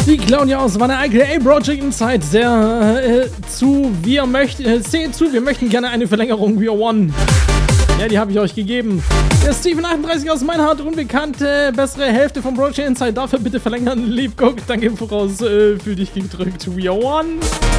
Die Claudia aus Wanne aka Project Insight sehr seht zu, wir möchten gerne eine Verlängerung We Are One. Ja, die habe ich euch gegeben. Der Steven38 aus Meinhard, unbekannte, bessere Hälfte von Project Insight, dafür bitte verlängern. Lieb, guck, danke im Voraus, fühl dich gedrückt. We Are One.